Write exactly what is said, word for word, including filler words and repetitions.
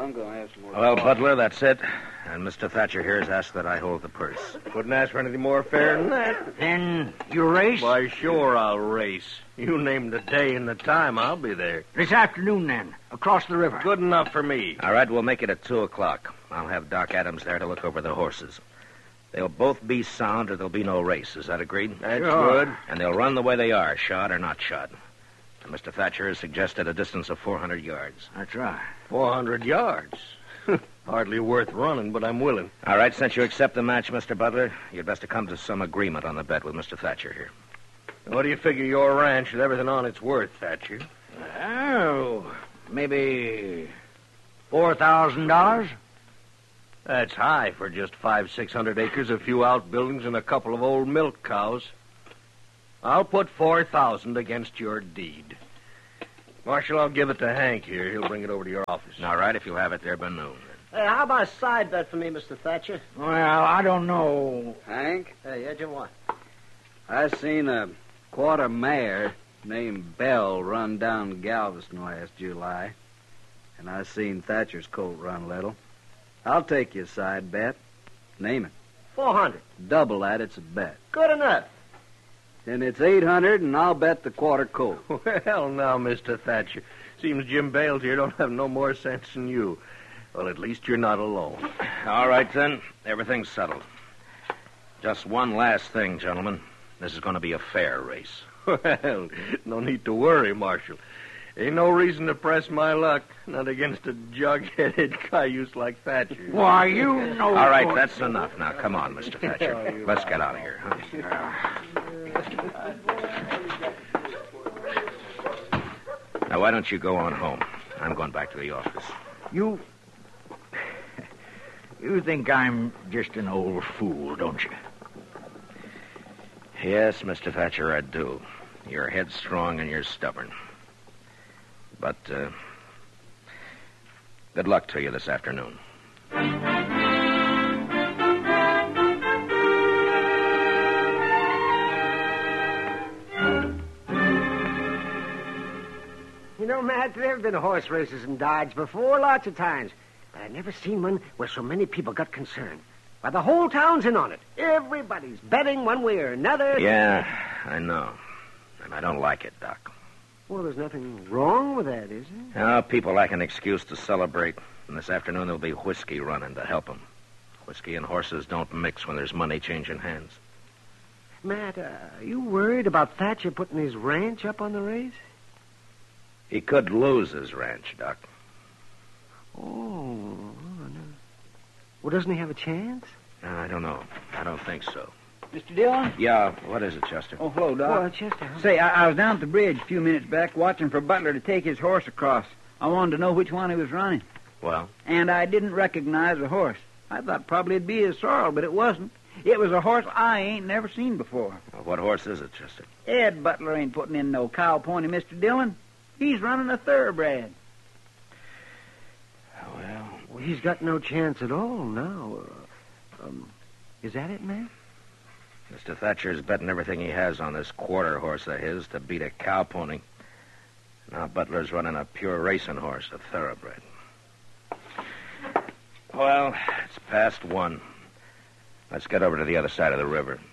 I'm going to have some more... Well, Butler, that's it. And Mister Thatcher here has asked that I hold the purse. Couldn't ask for anything more fair than that. Then you race? Why, sure I'll race. You name the day and the time, I'll be there. This afternoon, then, across the river. Good enough for me. All right, we'll make it at two o'clock. I'll have Doc Adams there to look over the horses. They'll both be sound or there'll be no race. Is that agreed? That's Sure. good. And they'll run the way they are, shod or not shod. And Mister Thatcher has suggested a distance of four hundred yards. That's right. four hundred yards. Hardly worth running, but I'm willing. All right, since you accept the match, Mister Butler, you'd best to come to some agreement on the bet with Mister Thatcher here. What do you figure your ranch with everything on it's worth, Thatcher? Oh, maybe four thousand dollars? That's high for just five, six hundred acres, a few outbuildings, and a couple of old milk cows. I'll put four thousand against your deed. Marshal, I'll give it to Hank here. He'll bring it over to your office. All right, if you'll have it there by noon. Hey, how about a side bet for me, Mister Thatcher? Well, I don't know. Hank, Hey, yeah, Jim, what? I seen a quarter mare named Bell run down Galveston last July. And I seen Thatcher's colt run little. I'll take you a side bet. Name it. Four hundred. Double that, it's a bet. Good enough. Then it's eight hundred, and I'll bet the quarter colt. Well, now, Mister Thatcher. Seems Jim Bales here don't have no more sense than you. Well, at least you're not alone. All right, then. Everything's settled. Just one last thing, gentlemen. This is going to be a fair race. Well, no need to worry, Marshal. Ain't no reason to press my luck, not against a jug-headed cayuse like Thatcher. Why, you know... All right, that's enough. Now, come on, Mister Thatcher. Let's get out of here, huh? Now, why don't you go on home? I'm going back to the office. You... You think I'm just an old fool, don't you? Yes, Mister Thatcher, I do. You're headstrong and you're stubborn. But, uh, good luck to you this afternoon. You know, Matt, there have been horse races in Dodge before, lots of times. But I've never seen one where so many people got concerned. Why, the whole town's in on it. Everybody's betting one way or another. Yeah, I know. And I don't like it, Doc. Well, there's nothing wrong with that, is there? Now, people like an excuse to celebrate. And this afternoon there'll be whiskey running to help them. Whiskey and horses don't mix when there's money changing hands. Matt, uh, are you worried about Thatcher putting his ranch up on the race? He could lose his ranch, Doc. Oh, no. Well, doesn't he have a chance? No, I don't know. I don't think so. Mister Dillon? Yeah, what is it, Chester? Oh, hello, Doc. Well, Chester, huh? Say, I, I was down at the bridge a few minutes back watching for Butler to take his horse across. I wanted to know which one he was running. Well? And I didn't recognize the horse. I thought probably it'd be his sorrel, but it wasn't. It was a horse I ain't never seen before. Well, what horse is it, Chester? Ed Butler ain't putting in no cow pony, Mister Dillon. He's running a thoroughbred. Well, Well, he's got no chance at all now. Uh, um, is that it, man? Mister Thatcher's betting everything he has on this quarter horse of his to beat a cow pony. Now Butler's running a pure racing horse, a thoroughbred. Well, it's past one. Let's get over to the other side of the river.